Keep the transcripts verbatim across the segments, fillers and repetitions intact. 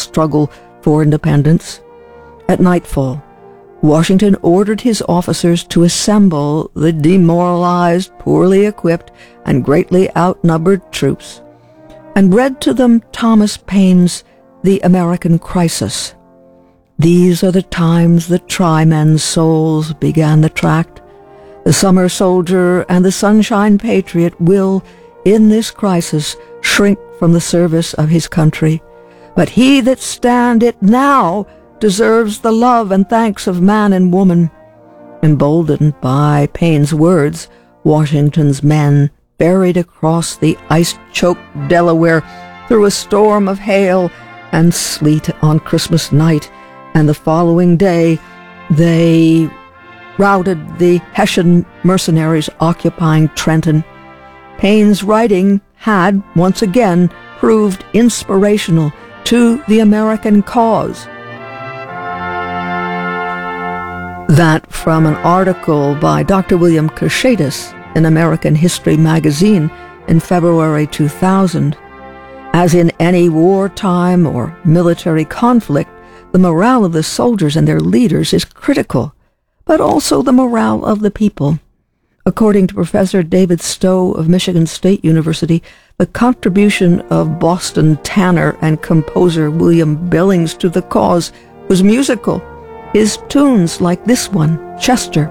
struggle for independence. At nightfall, Washington ordered his officers to assemble the demoralized, poorly equipped, and greatly outnumbered troops, and read to them Thomas Paine's The American Crisis. "These are the times that try men's souls," began the tract. "The summer soldier and the sunshine patriot will, in this crisis, shrink from the service of his country. But he that stand it now deserves the love and thanks of man and woman." Emboldened by Paine's words, Washington's men ferried across the ice-choked Delaware through a storm of hail and sleet on Christmas night, and the following day they routed the Hessian mercenaries occupying Trenton. Paine's writing had once again proved inspirational to the American cause. That from an article by Doctor William Cushatus in American History magazine in February two thousand. As in any wartime or military conflict, the morale of the soldiers and their leaders is critical, but also the morale of the people. According to Professor David Stowe of Michigan State University, the contribution of Boston tanner and composer William Billings to the cause was musical. His tunes, like this one, Chester,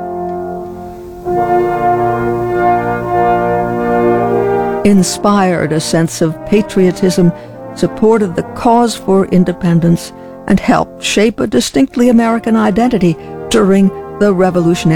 inspired a sense of patriotism, supported the cause for independence, and helped shape a distinctly American identity during the Revolutionary